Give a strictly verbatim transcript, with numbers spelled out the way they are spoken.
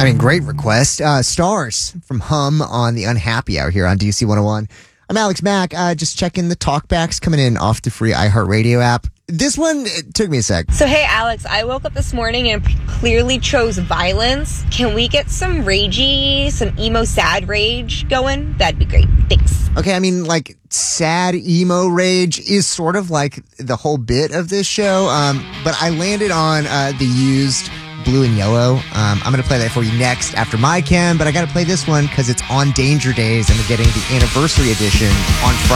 I mean, great request. Uh, Stars from Hum on the Unhappy Hour here on D C one oh one. I'm Alex Mack. Uh, just checking the talkbacks coming in off the free iHeartRadio app. This one it took me a sec. So, hey, Alex, I woke up this morning and clearly chose violence. Can we get some ragey, some emo sad rage going? That'd be great. Thanks. Okay, I mean, like, sad emo rage is sort of like the whole bit of this show, um, but I landed on uh, the used Blue and Yellow. Um, I'm going to play that for you next after My Chem, but I got to play this one because it's on Danger Days and we're getting the anniversary edition on Friday.